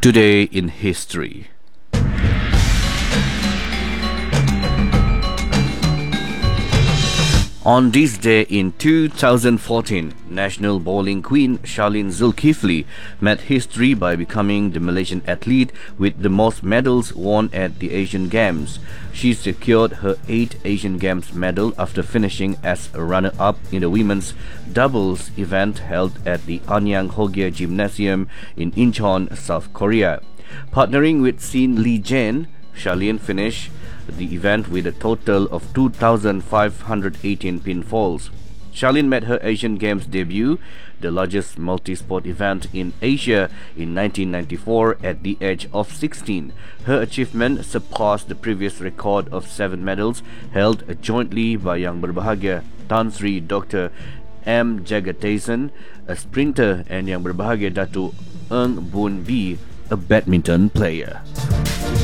Today in history. On this day in 2014, national bowling queen Shalin Zulkifli made history by becoming the Malaysian athlete with the most medals won at the Asian Games. She secured her 8th Asian Games medal after finishing as a runner-up in the women's doubles event held at the Anyang Hogya Gymnasium in Incheon, South Korea. Partnering with Sin Lee Jain, Shalin finished the event with a total of 2,518 pinfalls. Shalin made her Asian Games debut, the largest multi-sport event in Asia, in 1994 at the age of 16. Her achievement surpassed the previous record of 7 medals held jointly by Yang Berbahagia Tan Sri Dr. M. Jagatesan, a sprinter, and Yang Berbahagia Datuk Eng Boon Bee, a badminton player.